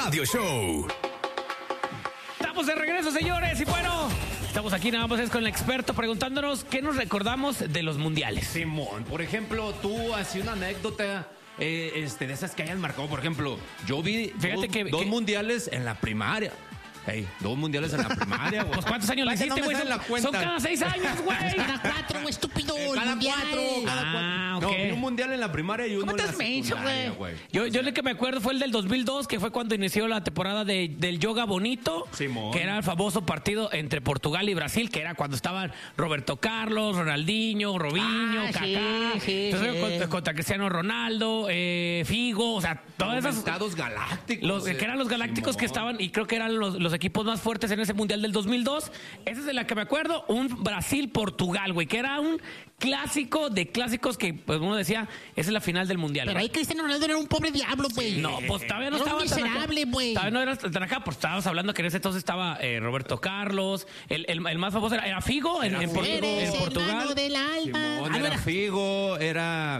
Radio Show. Estamos de regreso, señores, y bueno, estamos aquí nada más es con el experto preguntándonos qué nos recordamos de los mundiales. Simón, por ejemplo, tú hacías una anécdota de esas que hayan marcado. Por ejemplo, yo vi dos mundiales en la primaria. Hey, 2 mundiales en la primaria, güey. Pues ¿cuántos años le hiciste, güey? Son cada 6 años, güey. Cada 4, güey, estúpido. Cada 4. Ah, ok. No, vi un mundial en la primaria y uno en la secundaria, güey. Yo el que me acuerdo fue el del 2002, que fue cuando inició la temporada del Yoga Bonito, Simón. Que era el famoso partido entre Portugal y Brasil, que era cuando estaban Roberto Carlos, Ronaldinho, Robinho, Kaká. Sí. Entonces, contra Cristiano Ronaldo, Figo, o sea, todos esos estados galácticos. que eran los galácticos, Simón, que estaban, y creo que eran los equipos más fuertes en ese mundial del 2002. Esa es de la que me acuerdo, un Brasil-Portugal, güey, que era un clásico de clásicos que pues uno decía, esa es la final del mundial. Pero ahí Cristiano Ronaldo era un pobre diablo, güey. No, pues todavía no era estaba un miserable, güey. Todavía no era tan acá, pues estábamos hablando que en ese entonces estaba Roberto Carlos, el más famoso era Figo en Portugal. Del alma. Simón, era Figo, era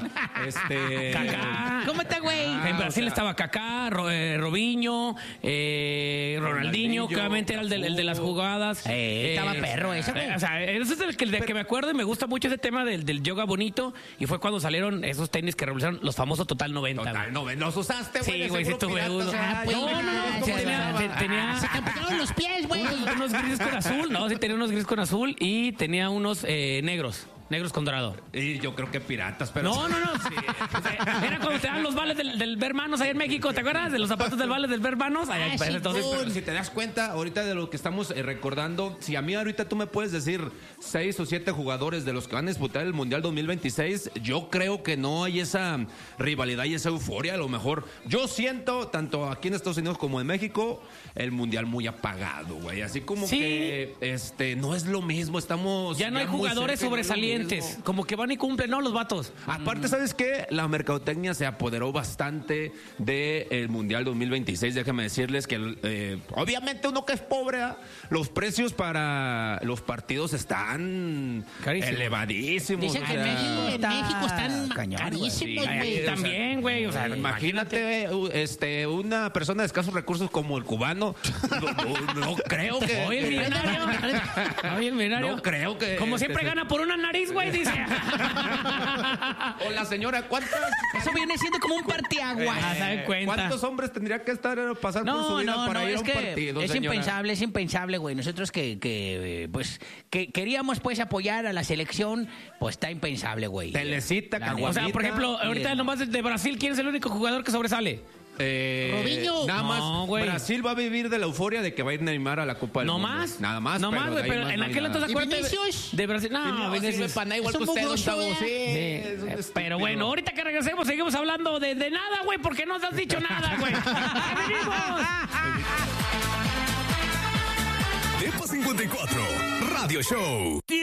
Kaká. ¿Cómo está, güey? En Brasil estaba Kaká, Robinho, Ronaldinho, que obviamente era el de las jugadas. Estaba perro eso, güey. O sea, ese es el que me acuerdo y me gusta mucho ese tema del yoga bonito. Y fue cuando salieron esos tenis que revolucionaron los famosos Total 90. Total 90. ¿Los usaste, güey? Sí, güey, sí tuve uno. Tenía... Se campeonaron los pies, güey. Unos grises con azul, ¿no? Sí, tenía unos grises con azul y tenía unos negros con dorado. Y yo creo que piratas, pero... No. Sí. O sea, era cuando te dan los vales del Bermanos ahí en México, ¿te acuerdas? De los zapatos del vales del Bermanos. Entonces, pero si te das cuenta ahorita de lo que estamos recordando, si a mí ahorita tú me puedes decir 6 o 7 jugadores de los que van a disputar el Mundial 2026, yo creo que no hay esa rivalidad y esa euforia. A lo mejor yo siento, tanto aquí en Estados Unidos como en México, el Mundial muy apagado, güey. Así como que no es lo mismo, estamos... Ya no hay jugadores sobresalientes. Como que van y cumplen, ¿no? Los vatos. Aparte, ¿sabes qué? La mercadotecnia se apoderó bastante del Mundial 2026. Déjenme decirles que obviamente uno que es pobre, los precios para los partidos están elevadísimos. Dicen que en México están carísimos, güey. También, güey. O sea, imagínate una persona de escasos recursos como el cubano. No creo que... Oye, el millonario. No creo que... Como siempre gana por una nariz, güey, dice. O la señora, ¿cuántas? Eso viene siendo como un parteaguas. ¿Cuántos hombres tendría que pasar por su vida para ir a un partido, es señora? Es impensable, güey. Nosotros que queríamos pues apoyar a la selección, pues está impensable, güey. Telecita, caguamita. O sea, por ejemplo, ahorita nomás de Brasil, ¿quién es el único jugador que sobresale? Robinho. Nada más, güey. Brasil va a vivir de la euforia de que va a ir Neymar a la Copa del Mundo. Nada más. No más, güey, pero en aquel entonces acuérdate de Brasil. No, Vinicius. Igual que usted, pero bueno, ahorita que regresemos seguimos hablando de nada, güey, porque no te has dicho nada, güey. ¡Venimos! Depo 54 Radio Show.